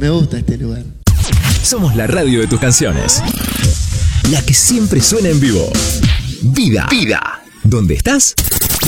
Me gusta este lugar. Somos la radio de tus canciones. La que siempre suena en vivo. Vida. ¿Dónde estás?